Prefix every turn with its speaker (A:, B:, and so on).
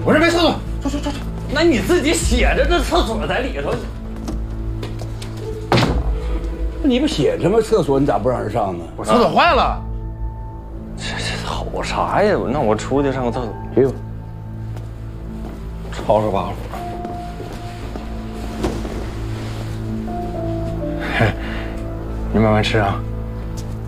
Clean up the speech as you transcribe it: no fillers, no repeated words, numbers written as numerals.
A: 我这没厕所，走。
B: 那你自己写着这厕所在里头。
C: 你不写着吗？厕所你咋不让人上呢？
A: 我厕所坏了。
B: 这吼啥呀？那我出去上个厕所。
C: 哎呦，
B: 吵吵吧你慢慢吃啊。